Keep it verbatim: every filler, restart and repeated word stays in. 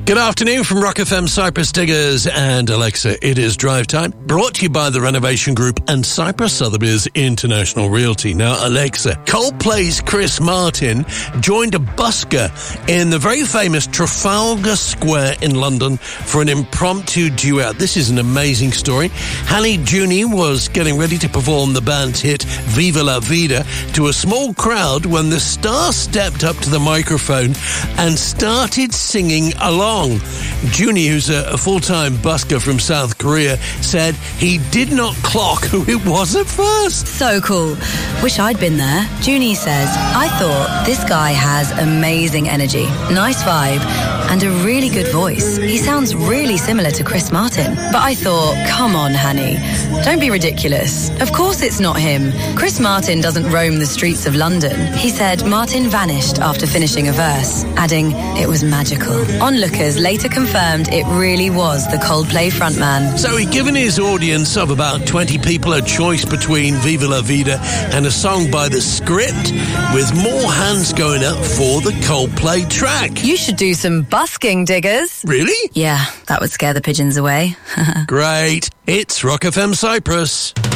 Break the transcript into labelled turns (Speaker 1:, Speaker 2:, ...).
Speaker 1: Good afternoon from Rock F M Cyprus Diggers and Alexa. It is Drive Time, brought to you by the Renovation Group and Cyprus Sotheby's International Realty. Now, Alexa, Coldplay's Chris Martin joined a busker in the very famous Trafalgar Square in London for an impromptu duet. This is an amazing story. Hanny Juni was getting ready to perform the band's hit Viva La Vida to a small crowd when the star stepped up to the microphone and started singing along. Juni, who's a, a full-time busker from South Korea, said he did not clock who it was at first.
Speaker 2: So cool. Wish I'd been there. Juni says, I thought this guy has amazing energy, nice vibe, and a really good voice. He sounds really similar to Chris Martin. But I thought, come on, Hanny, don't be ridiculous. Of course it's not him. Chris Martin doesn't roam the streets of London. He said Martin vanished after finishing a verse, adding, it was magical. Onlookers later confirmed it really was the Coldplay frontman.
Speaker 1: So he'd given his audience of about twenty people a choice between Viva La Vida and a song by The Script, with more hands going up for the Coldplay track.
Speaker 2: You should do some busking, Diggers.
Speaker 1: Really?
Speaker 2: Yeah, that would scare the pigeons away.
Speaker 1: Great. It's Rock F M Cyprus.